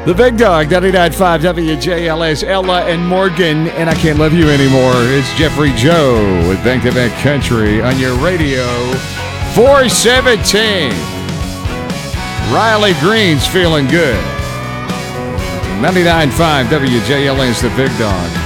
The Big Dog, 99.5 WJLS, Ella and Morgan, and I Can't Love You Anymore. It's Jeffrey Joe with Bank to Bank Country on your radio. 417. Riley Green's feeling good. 99.5 WJLS, The Big Dog.